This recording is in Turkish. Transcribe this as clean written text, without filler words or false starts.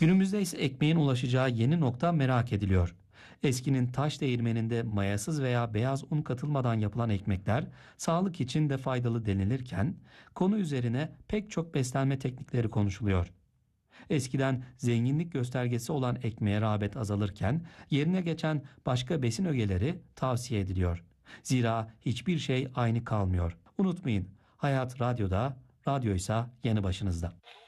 Günümüzde ise ekmeğin ulaşacağı yeni nokta merak ediliyor. Eskinin taş değirmeninde mayasız veya beyaz un katılmadan yapılan ekmekler sağlık için de faydalı denilirken konu üzerine pek çok beslenme teknikleri konuşuluyor. Eskiden zenginlik göstergesi olan ekmeğe rağbet azalırken yerine geçen başka besin ögeleri tavsiye ediliyor. Zira hiçbir şey aynı kalmıyor. Unutmayın, hayat radyoda, radyoysa yanı başınızda.